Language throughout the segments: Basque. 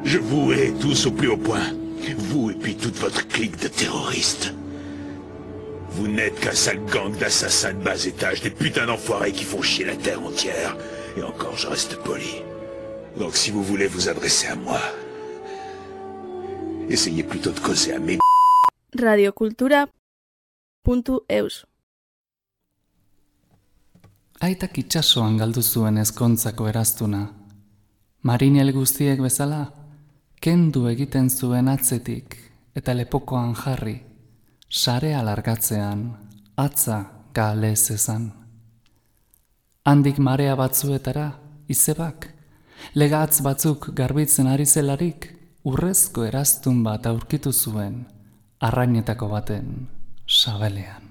Je vous hais tous au plus haut point. Vous et puis toute votre clique de terroristes. Vous n'êtes qu'un sale gang d'assassins de bas étage, des putains d'enfoirés qui font chier la terre entière. Et encore, je reste poli. Donc si vous voulez vous adresser à moi, essayez plutôt de causer à mes... radiokultura.eus Aitak itsasoan galdu zuen ezkontzako eraztuna. Marinel guztiek bezala, kendu egiten zuen atzetik eta lepokoan jarri, sare alargatzean, atza galez ezan. Handik marea batzuetara, izebak, legatz batzuk garbitzen ari zelarik, urrezko eraztun bat aurkitu zuen, arrainetako baten sabelean.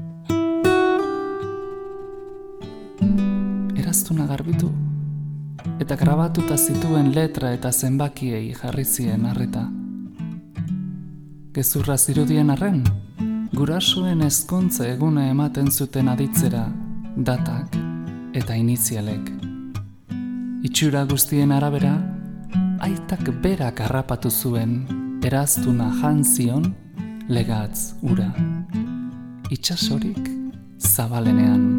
Eraztuna garbitu, eta grabatuta zituen letra eta zenbakiei jarri zien harreta. Gezurra zirudien arren, gurasoen ezkontza eguna ematen zuten aditzera, datak eta inizialek. Itxura guztien arabera, aitak berak harrapatu zuen, eraztuna jantzion, legatz ura. Itsasorik zabalenean.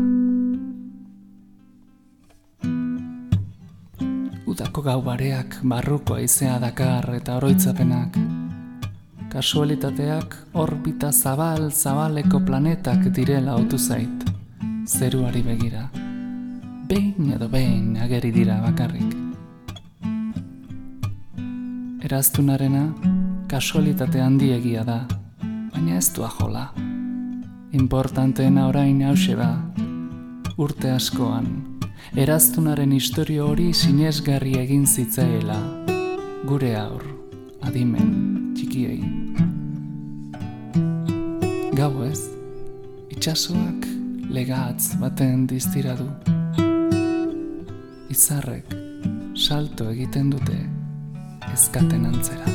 Udako gau bareak barruko haizea dakar eta oroitzapenak. Kasualitateak orbita zabaleko planetak direla otu zait, zeruari begira. Behin edo behin ageri dira bakarrik. Eraztunarena kasualitate handiegia da, baina ez du ajola. Importanteena orain hause ba, urte askoan, eraztunaren historio hori sinesgarri egin zitzaela, gure aur, adimen, txikiei. Gau ez, itsasoak legatz baten diztira du. Izarrek salto egiten dute ezkaten antzera.